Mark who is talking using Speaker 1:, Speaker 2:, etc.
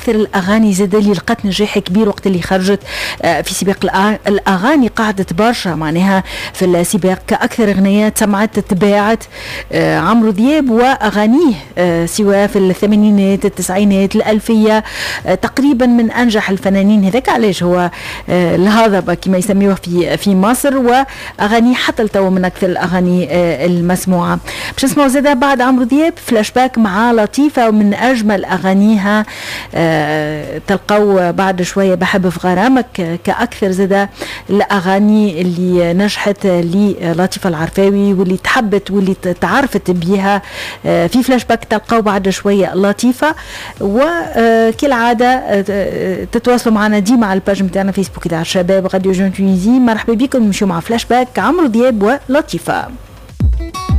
Speaker 1: أكثر الأغاني زاد اللي لقت نجاح كبير وقت اللي خرجت في سباق الأغاني، قعدت برشا معناها في السباق كأكثر أغنيات سمعت تباعت عمرو دياب وأغانيه سواء في الثمانينات التسعينات الألفية، تقريبا من أنجح الفنانين. هذاك علاش هو الهضبة كما يسميوه في مصر، وأغانيه حتى التو من أكثر الأغاني المسموعة. باش نسمعوا زادا بعد عمرو دياب فلاش باك مع لطيفة ومن أجمل أغانيها. تلقوا بعد شوية بحب في غرامك كأكثر زادا الأغاني اللي نجحت للطيفة العرفاوي واللي تحبت واللي تعرفت بيها في فلاش باك. تلقوا بعد شوية لطيفة، وكالعادة تتواصلوا معنا ديما على الباج متاعنا فيسبوك إذاعة الشباب راديو جون تونيزي. مرحبا بكم، نمشيو مع فلاش باك عمرو دياب ولطيفة.